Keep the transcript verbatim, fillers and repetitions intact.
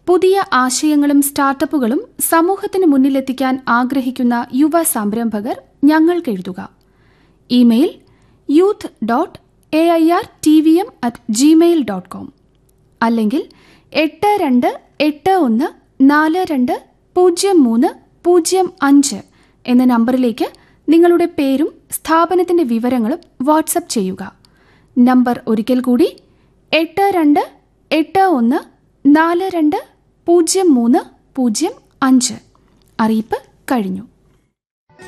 പുതിയ ആശയങ്ങളും സ്റ്റാർട്ടപ്പുകളും സമൂഹത്തിന് മുന്നിലെത്തിക്കാൻ ആഗ്രഹിക്കുന്ന യുവ സംരംഭകർ ഞങ്ങൾക്ക് എഴുതുക. Email youth dot A I R T V M at Gmail dot com അല്ലെങ്കിൽ എട്ട് രണ്ട് എട്ട് ഒന്ന് നാല് രണ്ട് പൂജ്യം മൂന്ന് പൂജ്യം അഞ്ച് എന്ന നമ്പറിലേക്ക് നിങ്ങളുടെ പേരും സ്ഥാപനത്തിന്റെ വിവരങ്ങളും വാട്സപ്പ് ചെയ്യുക. നമ്പർ ഒരിക്കൽ കൂടി എട്ട് രണ്ട് എട്ട് ഒന്ന് നാല് രണ്ട് പൂജ്യം മൂന്ന് പൂജ്യം അഞ്ച്. അറിയിപ്പ് കഴിഞ്ഞു.